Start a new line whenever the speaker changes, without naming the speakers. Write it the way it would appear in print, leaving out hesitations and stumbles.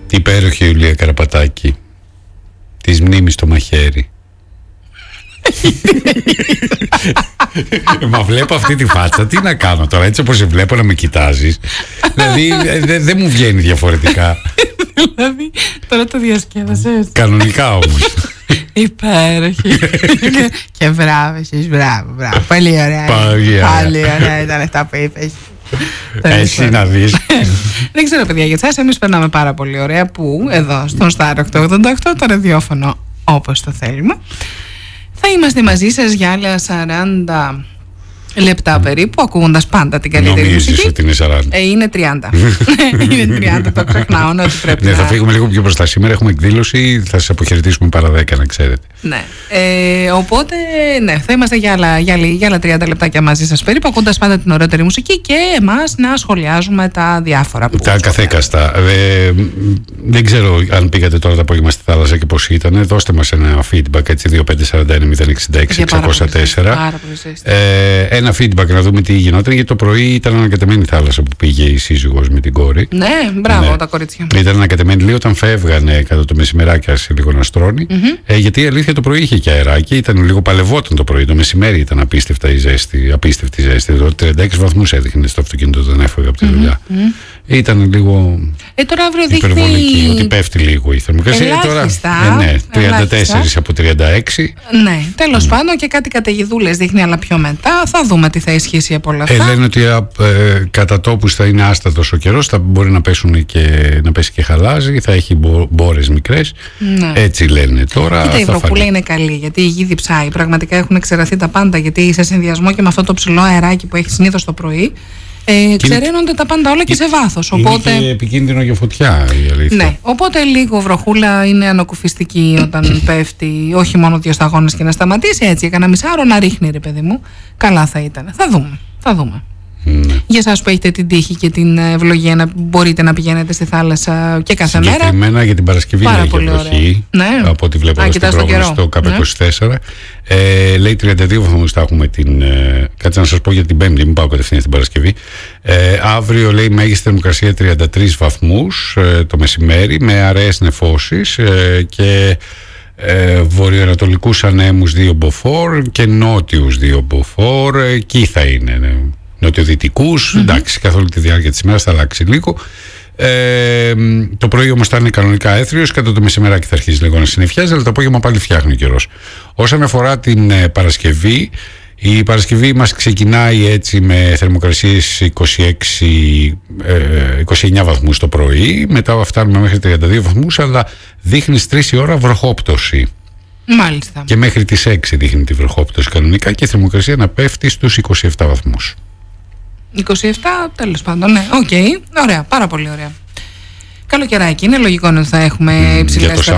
Τι υπέροχη Ιουλία Καραπατάκη. Της μνήμης το μαχαίρι. Μα βλέπω αυτή τη φάτσα. Τι να κάνω τώρα, έτσι όπως σε βλέπω να με κοιτάζεις. Δηλαδή δεν μου βγαίνει διαφορετικά.
Δηλαδή τώρα το διασκέδασες.
Κανονικά όμως.
Υπέροχη. Και μπράβο εσείς, μπράβο. Πολύ ωραία. Πολύ ωραία ήταν αυτά που είπες.
Εσύ να δεις.
Δεν ξέρω παιδιά για εσάς, εμείς περνάμε πάρα πολύ ωραία που εδώ στον Star 888 το ραδιόφωνο όπως το θέλουμε. Θα είμαστε μαζί σας για άλλα 40 λεπτά περίπου, ακούγοντας πάντα την καλύτερη μουσική.
Νομίζεις ότι είναι 40?
Είναι 30. Είναι 30, το ξεχνάω, ότι πρέπει
ναι,
να...
θα φύγουμε λίγο πιο μπροστά. Σήμερα έχουμε εκδήλωση, θα σας αποχαιρετήσουμε παρά 10, να ξέρετε.
Ναι. Οπότε, ναι, θα είμαστε για άλλα 30 λεπτάκια μαζί σας περίπου, ακούγοντας πάντα την ωραίτερη μουσική και εμάς να σχολιάζουμε τα διάφορα που... Τα
καθέκαστα. Δεν ξέρω αν πήγατε τώρα το απόγευμα στη θάλασσα και πώς ήταν. Δώστε μας ένα feedback, έτσι, 2541-066-604. Ένα feedback να δούμε τι γινόταν, γιατί το πρωί ήταν ανακατεμένη η θάλασσα που πήγε η σύζυγος με την κόρη.
Ναι, μπράβο, τα κορίτσια.
Ήταν ανακατεμένη λίγο όταν φεύγανε κατά το μεσημεράκι, άρχισε λίγο να στρώνει. Γιατί η αλήθεια το πρωί είχε και αεράκι, ήταν λίγο παλευόταν το πρωί. Το μεσημέρι ήταν απίστευτη ζέστη. 36 βαθμούς έδειχνε στο αυτοκίνητο όταν έφευγε από τη δουλειά. Ήταν λίγο υπερβολική, δείχνει... ότι πέφτει λίγο η θερμοκρασία. Τώρα, ναι, 34 από 36.
Ναι, τέλος πάντων και κάτι καταιγιδούλες δείχνει, αλλά πιο μετά θα δούμε τι θα ισχύσει από όλα αυτά.
Λένε ότι κατά τόπους θα είναι άστατος ο καιρός, θα μπορεί να πέσει και χαλάζι, θα έχει μπόρες μικρές. Ναι. Έτσι λένε τώρα.
Κοίτα, η βροχούλα είναι καλή, γιατί η γη διψάει. Πραγματικά έχουν εξερραθεί τα πάντα, γιατί σε συνδυασμό και με αυτό το ψηλό αεράκι που έχει συνήθως το πρωί. Ξεραίνονται τα πάντα όλα και σε βάθος. Οπότε...
Είναι και επικίνδυνο για φωτιά, η αλήθεια.
Ναι, οπότε λίγο βροχούλα είναι ανακουφιστική όταν πέφτει, όχι μόνο 2 σταγόνες και να σταματήσει. Έτσι, έκανα μισάωρο να ρίχνει, ρε παιδί μου. Καλά θα ήταν. Θα δούμε. Ναι. Για εσάς που έχετε την τύχη και την ευλογία να μπορείτε να πηγαίνετε στη θάλασσα και κάθε μέρα.
Συγκεκριμένα για την Παρασκευή λέει για βροχή.
Ναι.
Από ό,τι βλέπω εδώ στο πρόγραμμα στο ΚΑΠ24. Ναι. Λέει 32 βαθμούς θα έχουμε την. Κάτσε να σας πω για την Πέμπτη, μην πάω κατευθείαν στην Παρασκευή. Αύριο λέει μέγιστη θερμοκρασία 33 βαθμούς το μεσημέρι με αραιές νεφώσεις και βορειοανατολικούς ανέμους 2 μποφόρ και νότιους 2 μποφόρ. Εκεί θα είναι. Ναι. Νοτιοδυτικούς, εντάξει, καθ' όλη τη διάρκεια της ημέρας θα αλλάξει λίγο. Το πρωί όμως θα είναι κανονικά έθριος, κατά το μεσημεράκι θα αρχίσει λίγο να συννεφιάζει, αλλά το απόγευμα πάλι φτιάχνει ο καιρός. Όσον αφορά την Παρασκευή, η Παρασκευή μας ξεκινάει έτσι με θερμοκρασίες 29 βαθμούς το πρωί, μετά φτάνουμε μέχρι 32 βαθμούς, αλλά δείχνει στις 3 η ώρα βροχόπτωση.
Μάλιστα.
Και μέχρι τις 6 δείχνει τη βροχόπτωση κανονικά και η θερμοκρασία να πέφτει στους 27 βαθμούς.
27, τέλος πάντων, ναι, οκ, ωραία, πάρα πολύ ωραία. Καλοκαιράκι, είναι λογικό ότι θα έχουμε υψηλές